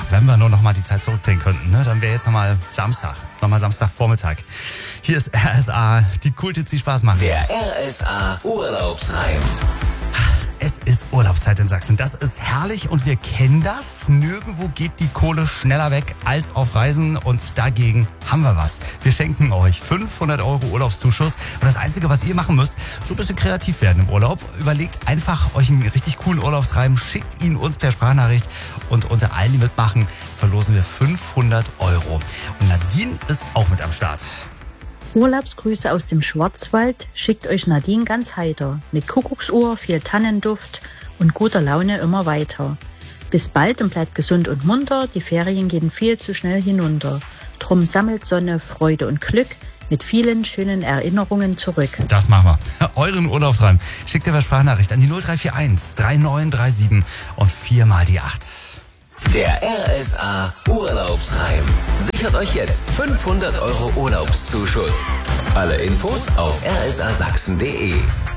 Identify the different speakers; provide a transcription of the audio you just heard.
Speaker 1: wenn wir nur noch mal die Zeit zurückdrehen könnten, ne, dann wäre jetzt nochmal Samstagvormittag. Hier ist RSA, die Kulthits, die Spaß machen.
Speaker 2: Der RSA Urlaubsreim.
Speaker 1: Es ist Urlaubszeit in Sachsen. Das ist herrlich und wir kennen das. Nirgendwo geht die Kohle schneller weg als auf Reisen und dagegen haben wir was. Wir schenken euch 500 € Urlaubszuschuss und das Einzige, was ihr machen müsst, so ein bisschen kreativ werden im Urlaub. Überlegt einfach euch einen richtig coolen Urlaubsreim, schickt ihn uns per Sprachnachricht und unter allen, die mitmachen, verlosen wir 500 €. Und Nadine ist auch mit am Start.
Speaker 3: Urlaubsgrüße aus dem Schwarzwald schickt euch Nadine ganz heiter. Mit Kuckucksuhr, viel Tannenduft und guter Laune immer weiter. Bis bald und bleibt gesund und munter, die Ferien gehen viel zu schnell hinunter. Drum sammelt Sonne, Freude und Glück mit vielen schönen Erinnerungen zurück.
Speaker 1: Das machen wir. Euren Urlaubsreim schickt ihr per Sprachnachricht an die 0341 3937 und 4 mal die 8.
Speaker 2: Der RSA Urlaubsreim. Sichert euch jetzt 500 € Urlaubszuschuss. Alle Infos auf rsasachsen.de.